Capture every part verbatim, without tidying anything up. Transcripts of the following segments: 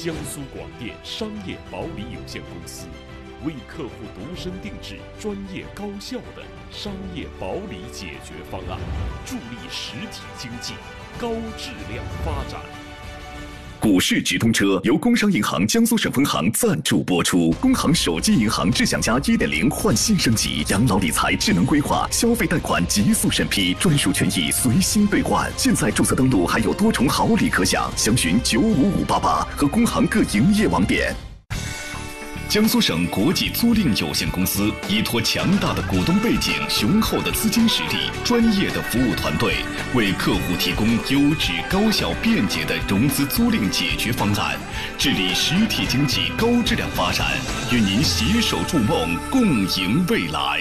江苏广电商业保理有限公司，为客户度身定制专业高效的商业保理解决方案，助力实体经济高质量发展。 股市直通车由工商银行江苏省分行赞助播出。工行手机银行智享家 一点零 换新升级，养老理财智能规划，消费贷款极速审批，专属权益随心兑换。现在注册登录还有多重好礼可享，详询九五五八八和工行各营业网点。江苏省国际租赁有限公司依托强大的股东背景、雄厚的资金实力、专业的服务团队，为客户提供优质、高效、便捷的融资租赁解决方案，致力实体经济高质量发展，与您携手筑梦，共赢未来。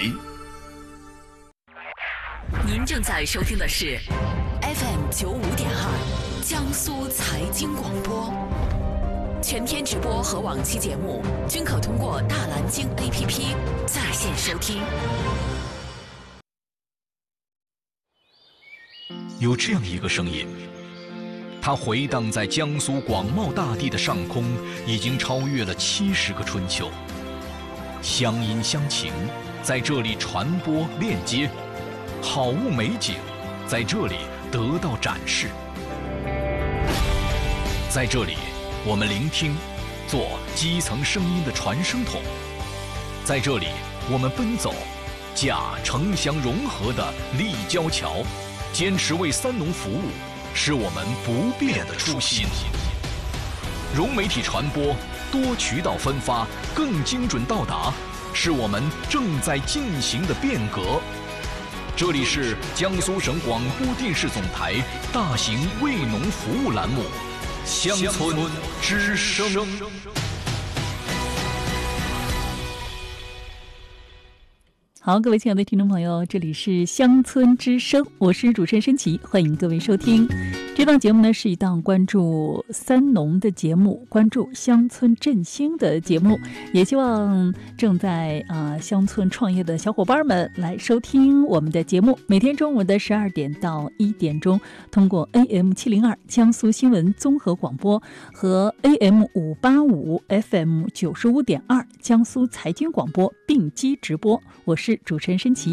您正在收听的是 F M 九五点二江苏财经广播。全天直播和往期节目均可通过大蓝鲸 A P P 在线收听。 有这样一个声音，它回荡在江苏广袤大地的上空，已经超越了七十个春秋。乡音乡情在这里传播链接，好物美景在这里得到展示。在这里我们聆听，做基层声音的传声筒。在这里，我们奔走，架城乡融合的立交桥，坚持为三农服务，是我们不变的初心。融媒体传播，多渠道分发，更精准到达，是我们正在进行的变革。这里是江苏省广播电视总台大型为农服务栏目乡村之声。 好，各位亲爱的听众朋友，这里是乡村之声，我是主持人申琦，欢迎各位收听。这档节目呢是一档关注三农的节目，关注乡村振兴的节目，也希望正在啊、呃、乡村创业的小伙伴们来收听我们的节目。每天中午的十二点到一点钟，通过 A M 七零二江苏新闻综合广播和 A M 五八五 F M 九十五点二江苏财经广播并机直播。我是主持人申琦。